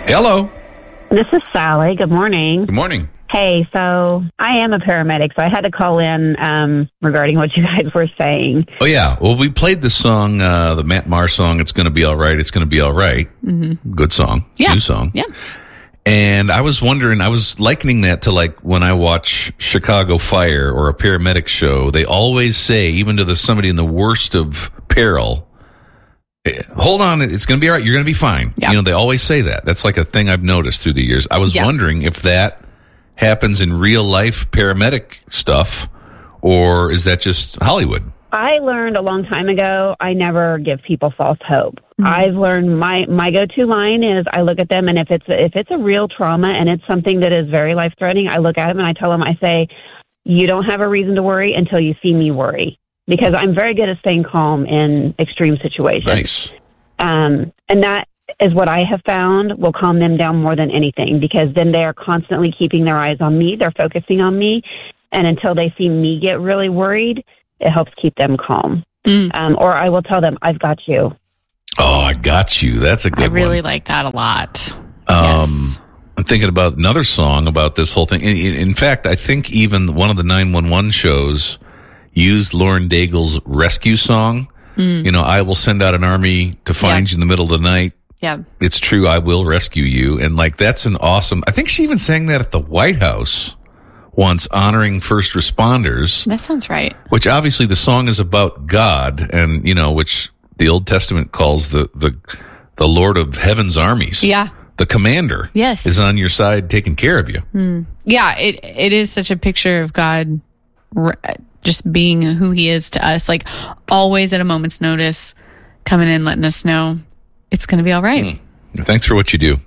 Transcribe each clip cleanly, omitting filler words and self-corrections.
Hello. This is Sally. Good morning. Good morning. Hey, so I am a paramedic, so I had to call in regarding what you guys were saying. Oh, yeah. Well, we played the song, the Matt Maher song, It's Gonna Be All Right, It's Gonna Be All Right. Mm-hmm. Good song. Yeah. New song. Yeah. And I was wondering, I was likening that to like when I watch Chicago Fire or a paramedic show, they always say, even to somebody in the worst of peril, hold on, it's going to be all right. You're going to be fine. Yeah. You know, they always say that. That's like a thing I've noticed through the years. I was wondering if that happens in real life paramedic stuff, or is that just Hollywood? I learned a long time ago, I never give people false hope. Mm-hmm. I've learned my go-to line is I look at them, and if it's a real trauma and it's something that is very life-threatening, I look at them and I tell them, I say, you don't have a reason to worry until you see me worry. Because I'm very good at staying calm in extreme situations. Nice. And that is what I have found will calm them down more than anything, because then they are constantly keeping their eyes on me. They're focusing on me. And until they see me get really worried, it helps keep them calm. Or I will tell them, I've got you. Oh, I got you. That's a good one. I really like that a lot. Yes. I'm thinking about another song about this whole thing. In fact, I think even one of the 911 shows used Lauren Daigle's rescue song. You know, I will send out an army to find you in the middle of the night. Yeah. It's true, I will rescue you. And like, that's an awesome, I think she even sang that at the White House once, honoring first responders. That sounds right. Which obviously the song is about God, and, you know, which the Old Testament calls the Lord of Heaven's armies. Yeah. The commander. Yes. Is on your side taking care of you. Yeah, it is such a picture of God just being who he is to us, like always at a moment's notice, coming in, letting us know it's going to be all right. Thanks for what you do.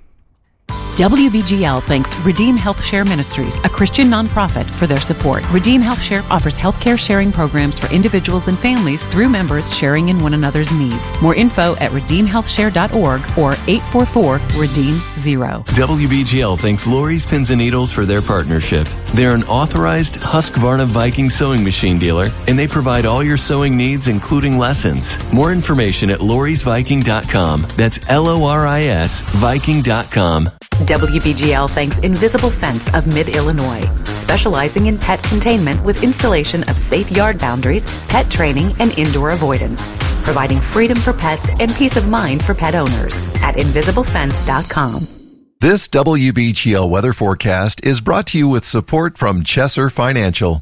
WBGL thanks Redeem Health Share Ministries, a Christian nonprofit, for their support. Redeem Health Share offers healthcare sharing programs for individuals and families through members sharing in one another's needs. More info at redeemhealthshare.org or 844-REDEEM-0. WBGL thanks Lori's Pins and Needles for their partnership. They're an authorized Husqvarna Viking sewing machine dealer, and they provide all your sewing needs, including lessons. More information at lorisviking.com. That's LORIS Viking.com. WBGL thanks Invisible Fence of Mid-Illinois, specializing in pet containment with installation of safe yard boundaries, pet training, and indoor avoidance, providing freedom for pets and peace of mind for pet owners at invisiblefence.com. This WBGL weather forecast is brought to you with support from Chesser Financial.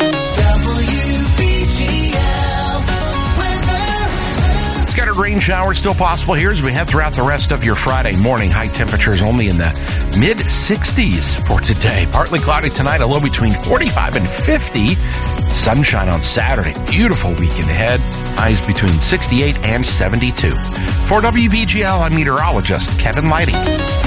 Scattered rain showers still possible here as we head throughout the rest of your Friday morning. High temperatures only in the mid-60s for today. Partly cloudy tonight, a low between 45 and 50. Sunshine on Saturday. Beautiful weekend ahead. Highs between 68 and 72. For WBGL, I'm meteorologist Kevin Lighty.